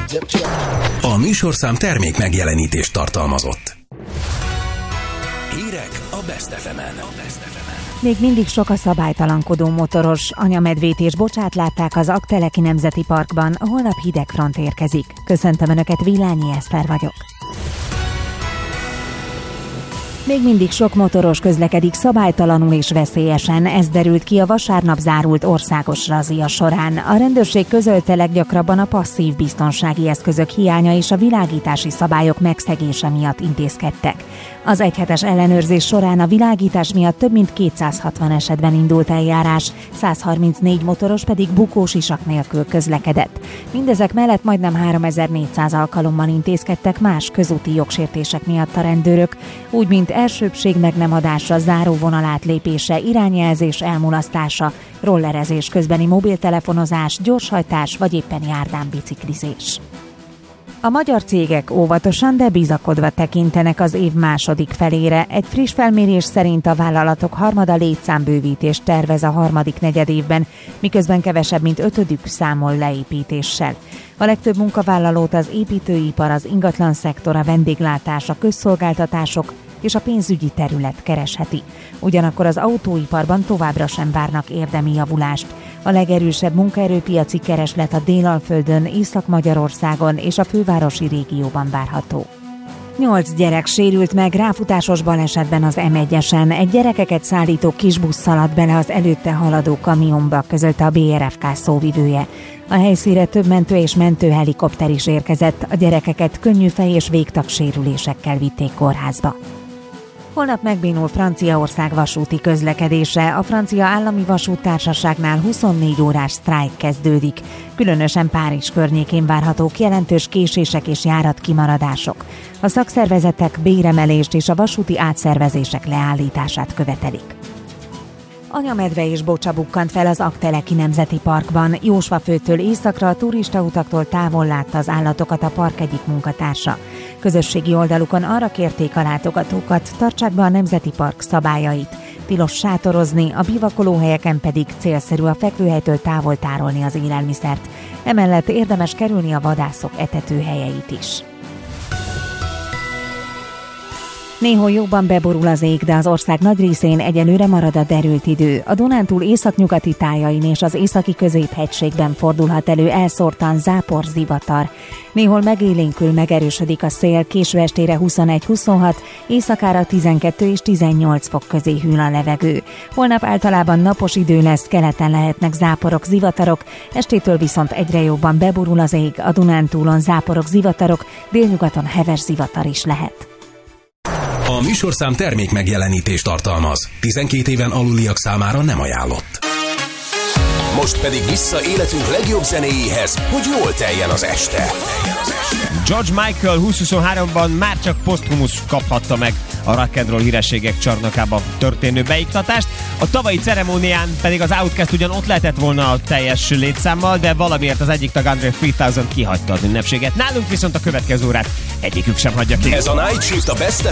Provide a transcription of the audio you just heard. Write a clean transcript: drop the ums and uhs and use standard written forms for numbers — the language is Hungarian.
A műsorszám termék megjelenítést tartalmazott. Hírek a Best FM-en. Még mindig sok a szabálytalankodó motoros. Anyamedvét és bocsát látták az Aggteleki Nemzeti Parkban, holnap hideg front érkezik. Köszöntöm Önöket, Villányi Eszter vagyok. Még mindig sok motoros közlekedik szabálytalanul és veszélyesen, ez derült ki a vasárnap zárult országos razzia során. A rendőrség közölte, leggyakrabban a passzív biztonsági eszközök hiánya és a világítási szabályok megszegése miatt intézkedtek. Az egyhetes ellenőrzés során a világítás miatt több mint 260 esetben indult eljárás, 134 motoros pedig bukósisak nélkül közlekedett. Mindezek mellett majdnem 3400 alkalommal intézkedtek más közúti jogsértések miatt a rendőrök, úgy mint elsőbbség meg nem adása, záróvonal átlépése, irányjelzés elmulasztása, rollerezés közbeni mobiltelefonozás, gyorshajtás vagy éppen járdán biciklizés. A magyar cégek óvatosan, de bizakodva tekintenek az év második felére. Egy friss felmérés szerint a vállalatok harmada létszámbővítést tervez a harmadik negyedévben, miközben kevesebb mint ötödük számol leépítéssel. A legtöbb munkavállalót az építőipar, az ingatlan szektor, a vendéglátás, a közszolgáltatások és a pénzügyi terület keresheti. Ugyanakkor az autóiparban továbbra sem várnak érdemi javulást. A legerősebb munkaerőpiaci kereslet a Délalföldön, Észak-Magyarországon és a fővárosi régióban várható. 8 gyerek sérült meg ráfutásos balesetben az M1-esen. Egy gyerekeket szállító kisbusz szaladt bele az előtte haladó kamionba, közölte a BRFK szóvivője. A helyszínre több mentő és mentőhelikopter is érkezett, a gyerekeket könnyű fej- és végtagsérülésekkel vitték kórházba. Holnap megbénul Franciaország vasúti közlekedése. A francia állami vasúttársaságnál 24 órás sztrájk kezdődik. Különösen Párizs környékén várhatók jelentős késések és járatkimaradások. A szakszervezetek béremelést és a vasúti átszervezések leállítását követelik. Anyamedve és bocsa bukkant fel az Aggteleki Nemzeti Parkban. Jósvafőtől északra a turistautaktól távol látta az állatokat a park egyik munkatársa. Közösségi oldalukon arra kérték a látogatókat, tartsák be a Nemzeti Park szabályait. Tilos sátorozni, a bivakolóhelyeken pedig célszerű a fekvőhelytől távol tárolni az élelmiszert. Emellett érdemes kerülni a vadászok etetőhelyeit is. Néhol jobban beborul az ég, de az ország nagy részén egyelőre marad a derült idő. A Dunántúl északnyugati tájain és az északi középhegységben fordulhat elő elszórtan zápor-zivatar. Néhol megélénkül, megerősödik a szél, késő estére 21-26, éjszakára 12 és 18 fok közé hűl a levegő. Holnap általában napos idő lesz, keleten lehetnek záporok, zivatarok, estétől viszont egyre jobban beborul az ég, a Dunántúlon záporok, zivatarok, délnyugaton heves zivatar is lehet. A műsorszám termék megjelenítést tartalmaz. 12 éven aluliak számára nem ajánlott. Most pedig vissza életünk legjobb zenéjéhez, hogy jól teljen az este. George Michael 2023-ban már csak poszthumusz kaphatta meg a rock and roll hírességek csarnokába történő beiktatást. A tavalyi ceremónián pedig az Outkast ugyan ott lehetett volna a teljes létszámmal, de valamiért az egyik tag Andre 3000 kihagyta az ünnepséget. Nálunk viszont a következő órát egyikük sem hagyja ki. Ez a Night Shift a Best